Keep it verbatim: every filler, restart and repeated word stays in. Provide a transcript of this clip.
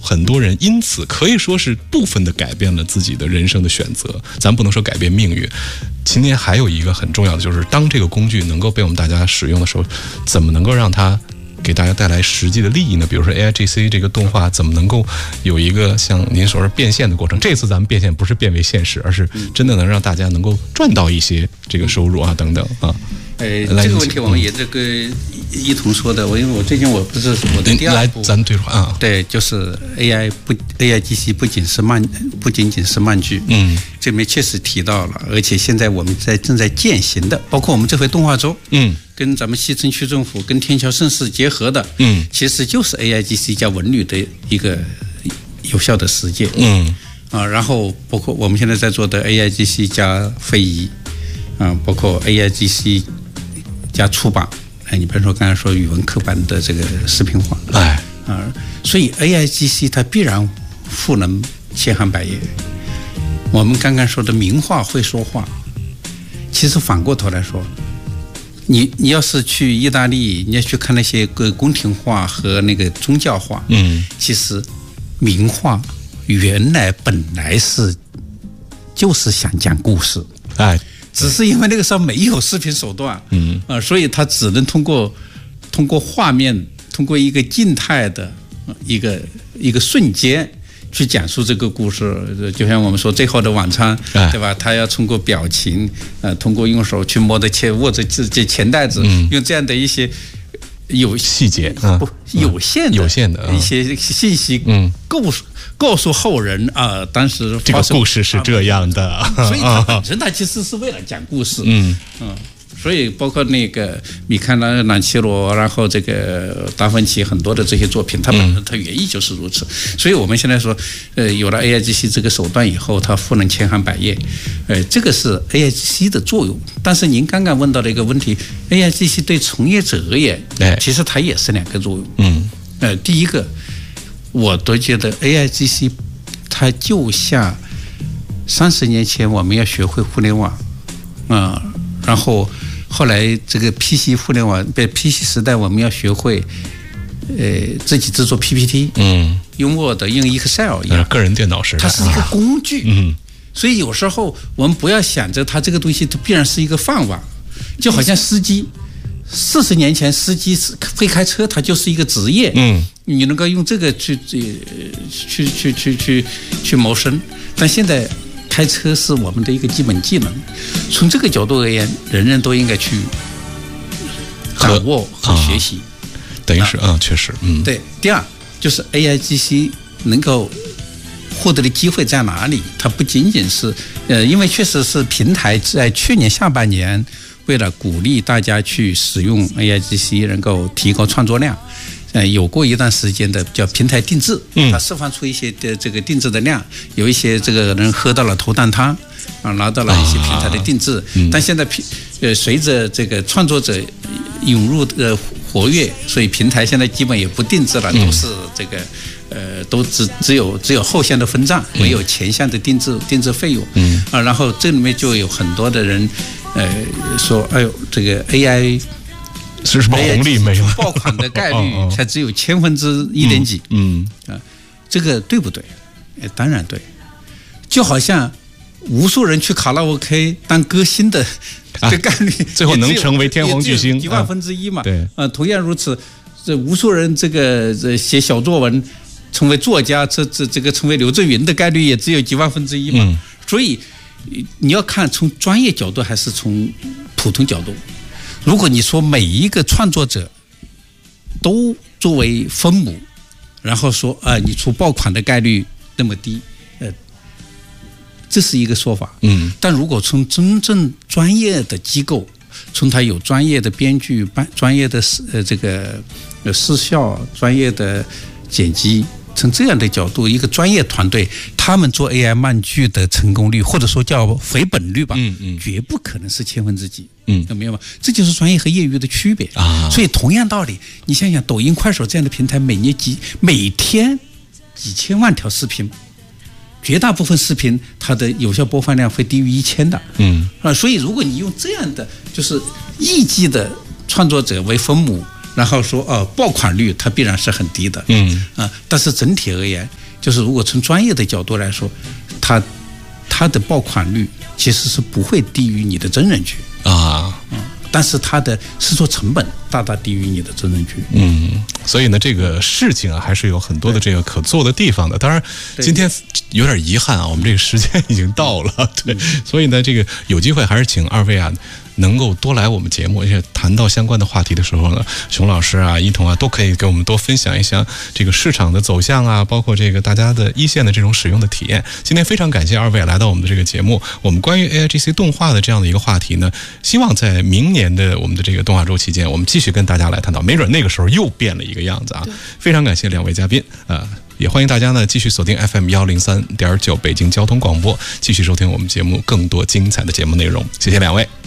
很多人因此可以说是部分的改变了自己的人生的选择，咱不能说改变命运。今年还有一个很重要的就是，当这个工具能够被我们大家使用的时候，怎么能够让它给大家带来实际的利益呢？比如说 A I G C 这个动画怎么能够有一个像您所说变现的过程？这次咱们变现不是变为现实，而是真的能让大家能够赚到一些这个收入啊等等啊。 呃，这个问题我们也这个一同说的。我因为我最近我不是我的第二部， 来咱对话啊， 对，就是 A I 不 A I G C 不仅是漫，不仅仅是漫剧，嗯，这里面确实提到了，而且现在我们在正在践行的，包括我们这回动画周，嗯，跟咱们西城区政府跟天桥盛世结合的，嗯，其实就是 A I G C 加文旅的一个有效的实践，嗯，啊，然后包括我们现在在做的 A I G C 加非遗，啊，包括 A I G C。加出版，哎，你比如说刚才说语文课本的这个视频化，哎，啊，所以 A I G C 它必然赋能千行百业。我们刚刚说的名画会说话，其实反过头来说，你你要是去意大利，你要去看那些个宫廷画和那个宗教画，嗯，其实名画原来本来是就是想讲故事，哎。只是因为那个时候没有视频手段，嗯啊、呃，所以他只能通过通过画面，通过一个静态的一个一个瞬间去讲述这个故事。就像我们说《最后的晚餐》，对吧？他要通过表情，呃，通过用手去摸着钱，握着自己钱袋子，嗯、用这样的一些有细节不有限的有限的一些信息，嗯，告诉告诉后人啊，当时这个故事是这样的， 所以它本身它其实是为了讲故事，嗯嗯，所以包括那个米开朗朗基罗，然后这个达芬奇很多的这些作品，它本身它原意就是如此。所以我们现在说，呃，有了 A I G C 这个手段以后，它赋能千行百业，呃，这个是 A I G C 的作用。但是您刚刚问到的一个问题 ，A I G C 对从业者而言，其实它也是两个作用。嗯，呃，第一个。我都觉得 A I G C 它就像三十年前我们要学会互联网啊、呃，然后后来这个 P C 互联网在 P C 时代我们要学会呃自己制作 P P T， 嗯，用 Word 用 Excel 一样， 个人电脑时代， 它是一个工具，嗯，所以有时候我们不要想着它这个东西它必然是一个饭碗，就好像司机。四十年前，司机会开车，他就是一个职业。嗯，你能够用这个去去去去去去谋生，但现在开车是我们的一个基本技能。从这个角度而言，人人都应该去掌握和学习。 等于是啊，确实，嗯， 对。第二就是 A I G C 能够获得的机会在哪里？它不仅仅是呃，因为确实是平台在去年下半年。为了鼓励大家去使用 A I G C， 能够提高创作量，呃，有过一段时间的叫平台定制，嗯，它释放出一些的这个定制的量，有一些这个人喝到了头啖汤，啊，拿到了一些平台的定制，啊嗯、但现在平呃随着这个创作者涌入的活跃，所以平台现在基本也不定制了，都是这个。呃，都只只有只有后项的分账，没有前项的定制定制费用。嗯啊，然后这里面就有很多的人，呃，说，哎呦，这个 A I 是什么红利没有？ 爆款的概率才只有千分之一点几。嗯啊，这个对不对？哎，当然对。就好像无数人去卡拉 OK 当歌星的这概率， 最后能成为天皇巨星， 几万分之一嘛。 对啊，同样如此，这无数人这个这写小作文。成为作家，这这这个成为刘震云的概率也只有几万分之一嘛，嗯、所以你要看从专业角度还是从普通角度。如果你说每一个创作者都作为分母，然后说啊、呃，你出爆款的概率那么低，呃，这是一个说法。嗯，但如果从真正专业的机构，从他有专业的编剧、班专业的呃这个呃视效、专业的剪辑。从这样的角度，一个专业团队，他们做 A I 漫剧的成功率，或者说叫回本率吧，嗯嗯，绝不可能是千分之几，嗯，有没有吗？这就是专业和业余的区别啊。所以同样道理，你想想，抖音、快手这样的平台，每年几每天几千万条视频，绝大部分视频它的有效播放量会低于一千的，嗯啊，所以如果你用这样的就是亿级的创作者为分母。 然后说哦，爆款率它必然是很低的， 嗯啊，但是整体而言，就是如果从专业的角度来说，它它的爆款率其实是不会低于你的真人剧啊， 嗯，但是它的制作成本大大低于你的真人剧， 嗯，所以呢，这个事情啊，还是有很多的这个可做的地方的。当然，今天有点遗憾啊，我们这个时间已经到了，对，嗯、所以呢，这个有机会还是请二位啊。能够多来我们节目，而且谈到相关的话题的时候呢，熊老师啊、一彤啊，都可以给我们多分享一下这个市场的走向啊，包括这个大家的一线的这种使用的体验。今天非常感谢二位来到我们的这个节目，我们关于 A I G C 动画的这样的一个话题呢，希望在明年的我们的这个动画周期间，我们继续跟大家来探讨，没准那个时候又变了一个样子啊。非常感谢两位嘉宾啊、呃，也欢迎大家呢继续锁定 F M 幺零三点九北京交通广播，继续收听我们节目更多精彩的节目内容。谢谢两位。